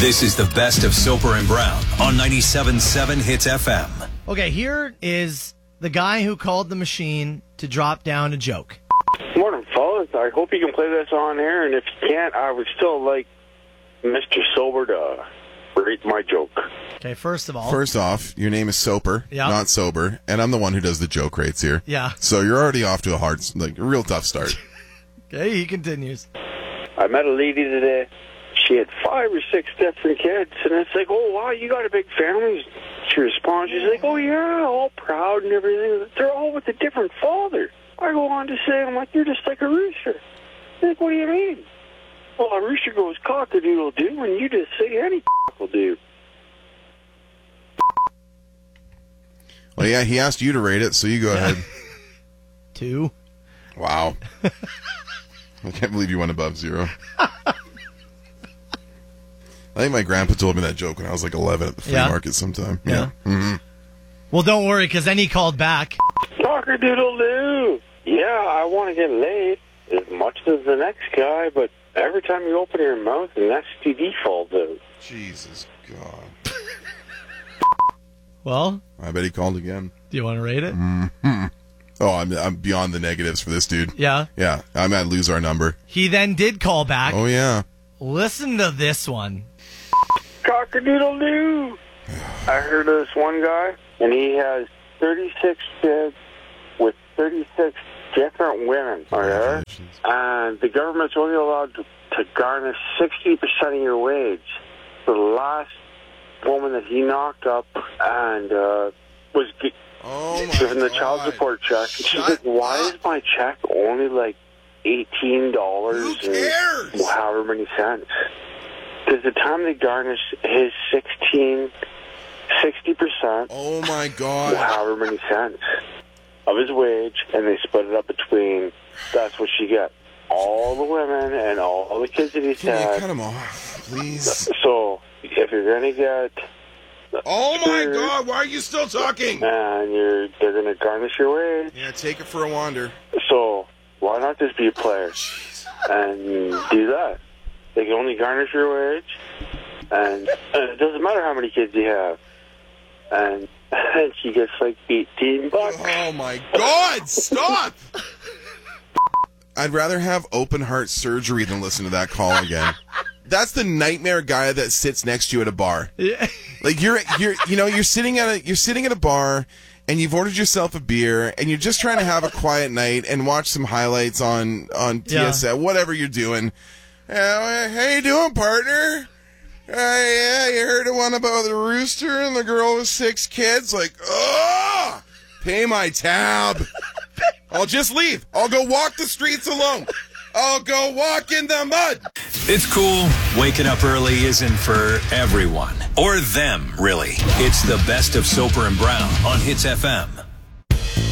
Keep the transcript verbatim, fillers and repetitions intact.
This is the best of Soper and Brown on ninety-seven point seven Hits F M. Okay, here is the guy who called the machine to drop down a joke. Morning, fellas. I hope you can play this on air, and if you can't, I would still like Mister Sober to read my joke. Okay, first of all. First off, your name is Soper, yeah. not Sober, and I'm the one who does the joke rates here. Yeah. So you're already off to a hard, like, a real tough start. Okay, he continues. I met a lady today. She had five or six different kids, and it's like, oh, wow, you got a big family. She responds, she's like, oh, yeah, all proud and everything. They're all with a different father. I go on to say, I'm like, you're just like a rooster. She's like, what do you mean? Well, a rooster goes cock-a-doodle-doo, and you just say any will do. Well, yeah, he asked you to rate it, so you go ahead. Two. Wow. I can't believe you went above zero. I think my grandpa told me that joke when I was like eleven at the flea yeah. market sometime. Yeah. yeah. Mm-hmm. Well, don't worry, because then he called back. Cock-a-doodle-doo. Yeah, I want to get laid as much as the next guy, but every time you open your mouth, an S T D falls out. Jesus God. Well? I bet he called again. Do you want to rate it? Mm-hmm. Oh, I'm I'm beyond the negatives for this dude. Yeah? Yeah, I might lose our number. He then did call back. Oh, yeah. Listen to this one. Cock-a-doodle-doo. I heard of this one guy, and he has thirty-six kids with thirty-six different women, okay? And the government's only allowed to, to garnish sixty percent of your wage. The last woman that he knocked up and uh, was gi- oh given the God. child support check. And she's Shut like, why up. is my check only like eighteen dollars Who cares? and however many cents? Because the time they garnish his sixteen, sixty percent, Oh, my God. however many cents of his wage, and they split it up between, that's what she got. All the women and all the kids that he's Can you had. cut him off, please? So, if you're going to get... Oh, my God, why are you still talking? And you're, they're going to garnish your wage. Yeah, take it for a wander. So, why not just be a player and do that? They can only garnish your wage, and, and it doesn't matter how many kids you have. And, and she gets like eighteen bucks. Oh, my God, stop! I'd rather have open heart surgery than listen to that call again. That's the nightmare guy that sits next to you at a bar. Yeah. Like you're, you're, you know, you're sitting at a, you're sitting at a bar, and you've ordered yourself a beer, and you're just trying to have a quiet night and watch some highlights on on T S N, yeah. whatever you're doing. Uh, how you doing, partner? Uh, yeah, you heard the one about the rooster and the girl with six kids? Like, oh, pay my tab. I'll just leave. I'll go walk the streets alone. I'll go walk in the mud. It's cool. Waking up early isn't for everyone. Or them, really. It's the best of Soper and Brown on Hits F M.